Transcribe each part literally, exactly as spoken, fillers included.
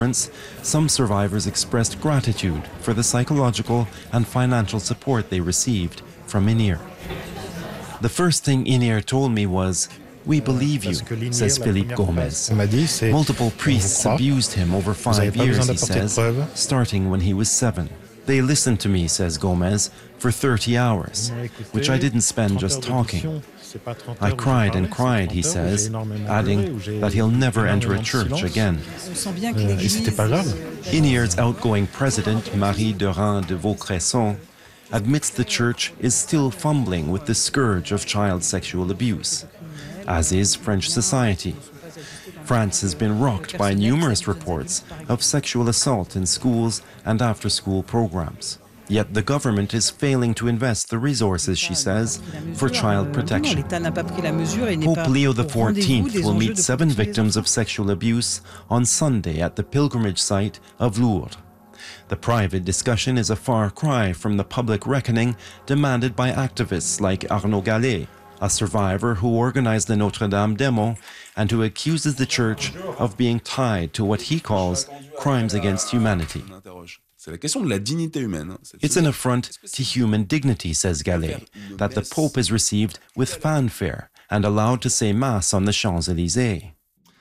Some survivors expressed gratitude for the psychological and financial support they received from INEAR. The first thing INEAR told me was, "We believe you," says Philippe Gomez. Multiple priests abused him over five years, he says, starting when he was seven. They listened to me, says Gomez, for thirty hours, which I didn't spend just talking. I cried and cried, he says, adding that he'll never enter a church again. INEAR's outgoing president, Marie Durand de Vaucresson, admits the church is still fumbling with the scourge of child sexual abuse, as is French society. France has been rocked by numerous reports of sexual assault in schools and after-school programs. Yet the government is failing to invest the resources, she says, for child protection. Pope Leo the fourteenth will meet seven victims of sexual abuse on Sunday at the pilgrimage site of Lourdes. The private discussion is a far cry from the public reckoning demanded by activists like Arnaud Gallet, a survivor who organized the Notre Dame demo and who accuses the church of being tied to what he calls crimes against humanity. It's an affront to human dignity, says Gallet, that the Pope is received with fanfare and allowed to say Mass on the Champs-Élysées.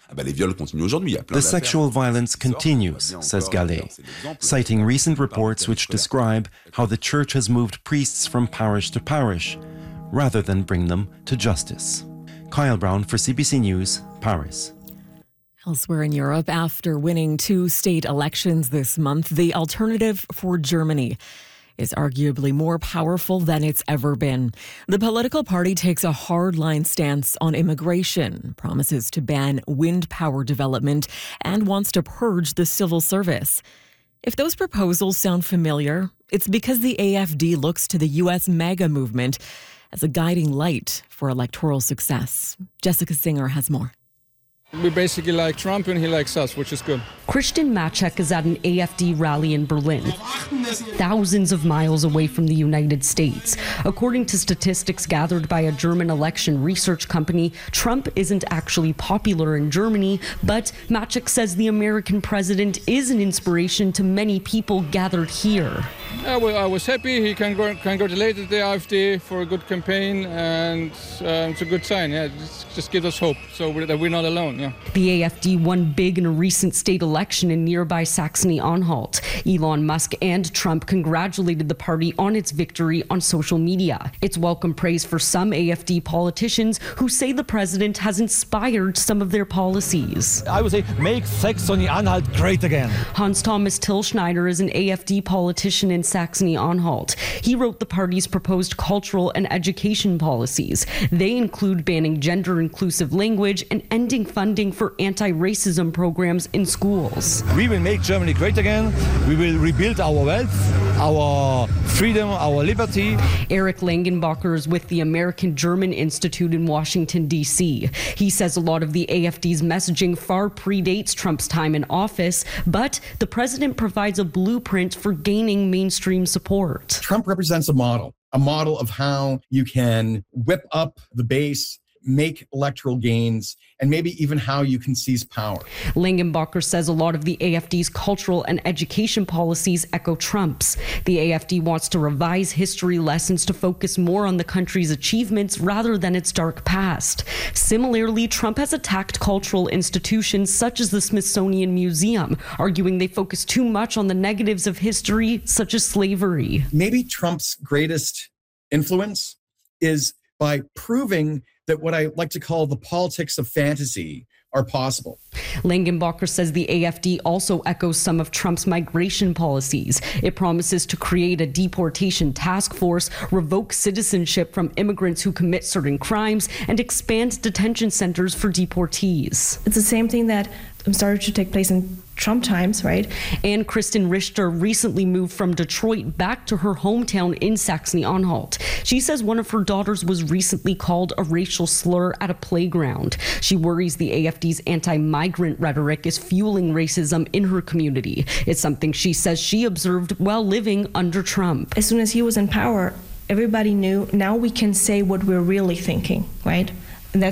The sexual violence continues, says Gallet, citing recent reports which describe how the Church has moved priests from parish to parish, rather than bring them to justice. Kyle Brown for C B C News, Paris. Elsewhere in Europe, after winning two state elections this month, the Alternative for Germany is arguably more powerful than it's ever been. The political party takes a hardline stance on immigration, promises to ban wind power development, and wants to purge the civil service. If those proposals sound familiar, it's because the A F D looks to the U S MAGA movement as a guiding light for electoral success. Jessica Singer has more. We basically like Trump and he likes us, which is good. Christian Maciek is at an A F D rally in Berlin, thousands of miles away from the United States. According to statistics gathered by a German election research company, Trump isn't actually popular in Germany, but Maciek says the American president is an inspiration to many people gathered here. Yeah, well, I was happy. He congratulated the A F D for a good campaign, and uh, it's a good sign. Yeah, just, just gives us hope so we're, that we're not alone. Yeah. The A F D won big in a recent state election in nearby Saxony-Anhalt. Elon Musk and Trump congratulated the party on its victory on social media. It's welcome praise for some A F D politicians who say the president has inspired some of their policies. I would say make Saxony-Anhalt great again. Hans-Thomas Tilschneider is an A F D politician in Saxony-Anhalt. He wrote the party's proposed cultural and education policies. They include banning gender-inclusive language and ending funding for anti-racism programs in schools. We will make Germany great again. We will rebuild our wealth, our freedom, our liberty. Eric Langenbacher is with the American German Institute in Washington, D C. He says a lot of the A F D's messaging far predates Trump's time in office, but the president provides a blueprint for gaining mainstream support. Trump represents a model, a model of how you can whip up the base, make electoral gains, and maybe even how you can seize power. Langenbacher says a lot of the A F D's cultural and education policies echo Trump's. The A F D wants to revise history lessons to focus more on the country's achievements rather than its dark past. Similarly, Trump has attacked cultural institutions such as the Smithsonian Museum, arguing they focus too much on the negatives of history, such as slavery. Maybe Trump's greatest influence is by proving that what I like to call the politics of fantasy are possible. Langenbacher says the A F D also echoes some of Trump's migration policies. It promises to create a deportation task force, revoke citizenship from immigrants who commit certain crimes, and expand detention centers for deportees. It's the same thing that started to take place in Trump times, right? And Kristen Richter recently moved from Detroit back to her hometown in Saxony-Anhalt. She says one of her daughters was recently called a racial slur at a playground. She worries the A F D's anti-migrant rhetoric is fueling racism in her community. It's something she says she observed while living under Trump. As soon as he was in power, everybody knew now we can say what we're really thinking, right? And that's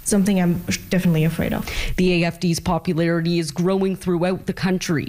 something I'm definitely afraid of. The A F D's popularity is growing throughout the country.